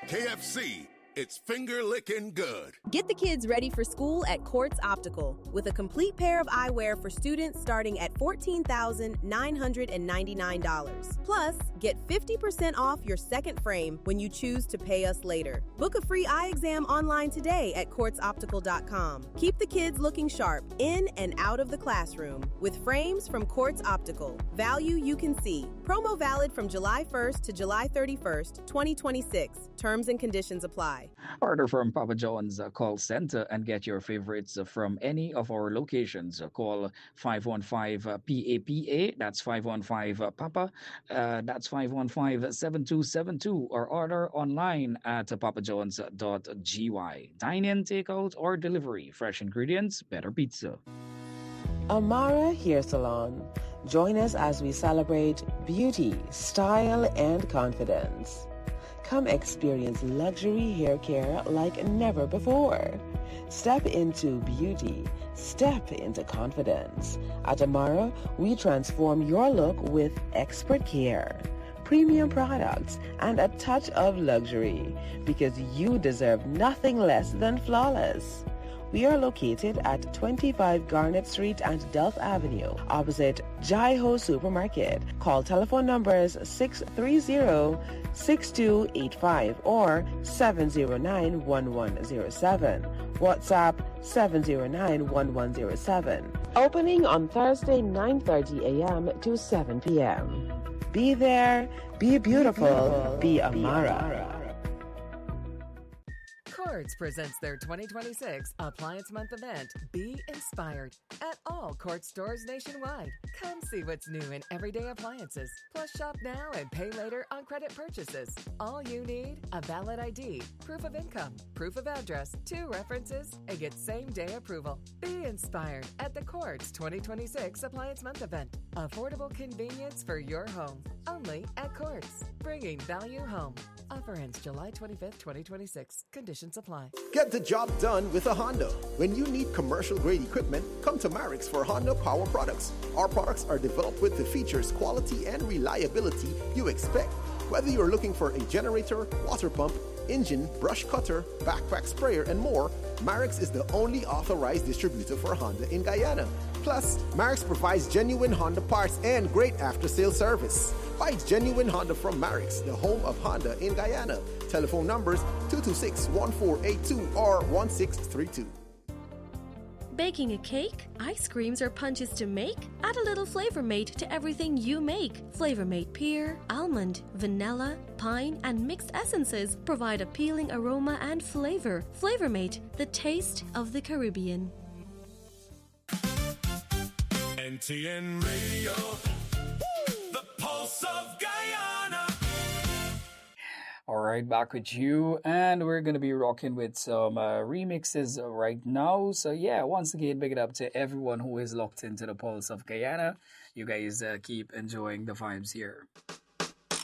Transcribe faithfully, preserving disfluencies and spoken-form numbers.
K F C, it's finger licking good. Get the kids ready for school at Quartz Optical with a complete pair of eyewear for students starting at fourteen thousand nine hundred ninety-nine dollars. Plus, get fifty percent off your second frame when you choose to pay us later. Book a free eye exam online today at quartz optical dot com. Keep the kids looking sharp in and out of the classroom with frames from Quartz Optical. Value you can see. Promo valid from July first to July thirty-first, twenty twenty-six. Terms and conditions apply. Order from Papa John's uh, call center and get your favorites uh, from any of our locations. Uh, call five one five P A P A, that's five one five Papa, uh, that's five one five seven two seven two, or order online at uh, papa john's dot g y. Dine in, takeout, or delivery. Fresh ingredients, better pizza. Amara Hair Salon. Join us as we celebrate beauty, style, and confidence. Come experience luxury hair care like never before. Step into beauty. Step into confidence. At Amara, we transform your look with expert care, premium products, and a touch of luxury, because you deserve nothing less than flawless. We are located at twenty-five Garnet Street and Delft Avenue, opposite Jai Ho Supermarket. Call telephone numbers six three zero, six two eight five or seven zero nine, one one zero seven. WhatsApp seven zero nine, one one zero seven. Opening on Thursday nine thirty a.m. to seven p.m. Be there, be beautiful, be Amara. Quartz presents their twenty twenty-six Appliance Month event, Be Inspired, at all Quartz stores nationwide. Come see what's new in everyday appliances. Plus, shop now and pay later on credit purchases. All you need, a valid I D, proof of income, proof of address, two references, and get same-day approval. Be inspired at the Quartz twenty twenty-six Appliance Month event. Affordable convenience for your home. Only at Quartz. Bringing value home. Offer ends July twenty-fifth, twenty twenty-six. Conditions apply. Get the job done with a Honda. When you need commercial-grade equipment, come to Marix for Honda Power Products. Our products are developed with the features, quality, and reliability you expect. Whether you're looking for a generator, water pump, engine, brush cutter, backpack sprayer, and more, Marix is the only authorized distributor for Honda in Guyana. Plus, Marix provides genuine Honda parts and great after-sales service. Buy genuine Honda from Marix, the home of Honda in Guyana. Telephone numbers two two six, one four eight two or one six three two. Baking a cake, ice creams, or punches to make? Add a little Flavor Mate to everything you make. Flavor Mate pear, almond, vanilla, pine, and mixed essences provide appealing aroma and flavor. Flavor Mate, the taste of the Caribbean. N T N Radio, the pulse of Guyana. All right, back with you, and we're going to be rocking with some uh, remixes right now. So yeah, once again, big it up to everyone who is locked into the pulse of Guyana. You guys uh, keep enjoying the vibes here.